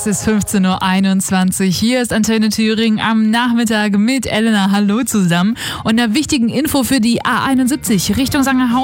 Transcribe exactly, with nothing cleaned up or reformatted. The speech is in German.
Es ist fünfzehn Uhr einundzwanzig. Hier ist Antenne Thüringen am Nachmittag mit Elena. Hallo zusammen. Und einer wichtigen Info für die A einundsiebzig Richtung Sangerhausen.